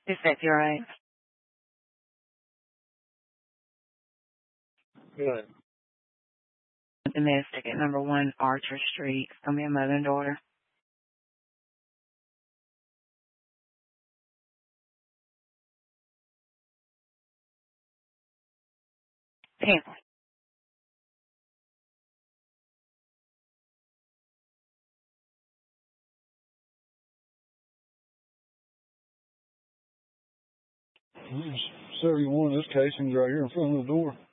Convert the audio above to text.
Is that your right? Good. Domestic at number 1 Archer Street. It's gonna be a mother and daughter. Tampa. Serve you one of this casings right here in front of the door.